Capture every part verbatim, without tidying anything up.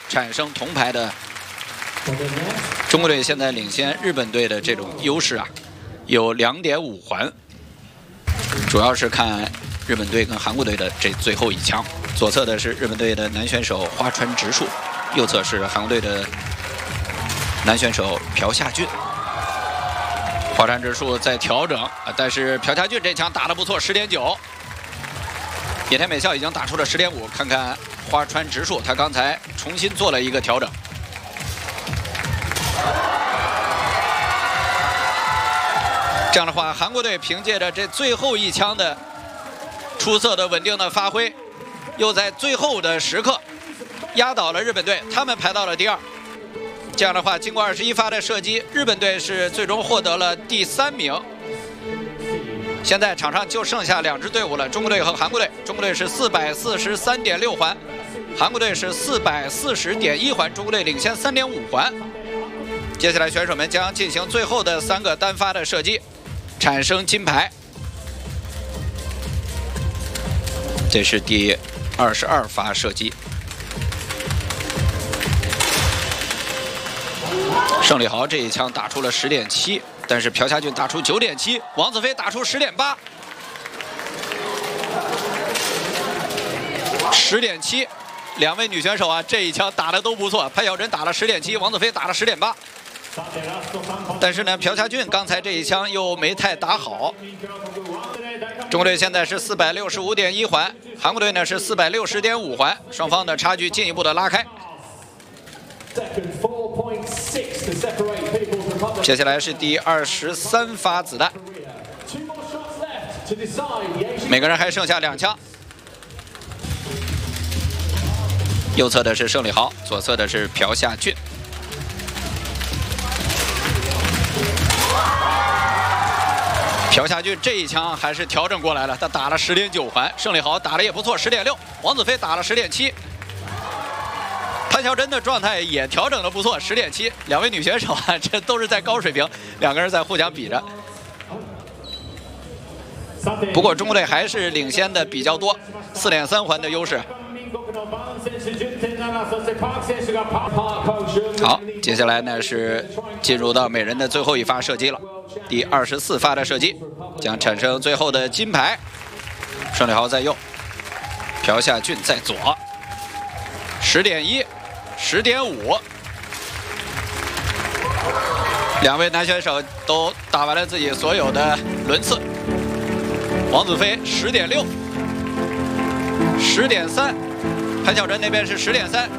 产生铜牌的中国队现在领先日本队的这种优势啊，有两点五环，主要是看日本队跟韩国队的这最后一枪。左侧的是日本队的男选手花川直树，右侧是韩国队的男选手朴夏俊。花川直树在调整，但是朴夏俊这枪打得不错，十点九。野田美咲已经打出了十点五，看看花川直树，他刚才重新做了一个调整。这样的话，韩国队凭借着这最后一枪的出色的稳定的发挥，又在最后的时刻压倒了日本队，他们排到了第二。这样的话，经过二十一发的射击，日本队是最终获得了第三名。现在场上就剩下两支队伍了，中国队和韩国队。中国队是四百四十三点六环，韩国队是四百四十点一环，中国队领先三点五环。接下来选手们将进行最后的三个单发的射击，产生金牌。这是第二十二发射击。胜利豪这一枪打出了十点七，但是朴夏俊打出九点七，王子飞打出十点八，十点七，两位女选手啊，这一枪打的都不错。潘晓珍打了十点七，王子飞打了十点八。但是呢，朴夏俊刚才这一枪又没太打好。中国队现在是四百六十五点一环，韩国队呢是四百六十点五环，双方的差距进一步的拉开。接下来是第二十三发子弹，每个人还剩下两枪。右侧的是胜利豪，左侧的是朴夏俊。朴夏俊这一枪还是调整过来了，他打了十点九环，胜利豪打的也不错，十点六，王子飞打了十点七。潘晓珍的状态也调整的不错，十点七。两位女选手啊，这都是在高水平，两个人在互相比着。不过中国队还是领先的比较多，四点三环的优势。好，接下来呢是进入到每人的最后一发射击了，第二十四发的射击将产生最后的金牌。胜利豪在右，朴夏俊在左，十点一。十点五，两位男选手都打完了自己所有的轮次。王子飞十点六，十点三，潘晓珍那边是十点三。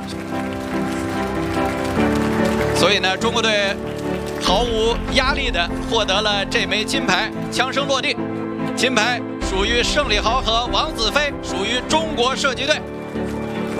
所以呢，中国队毫无压力的获得了这枚金牌，枪声落定，金牌属于胜利豪和王子飞，属于中国射击队。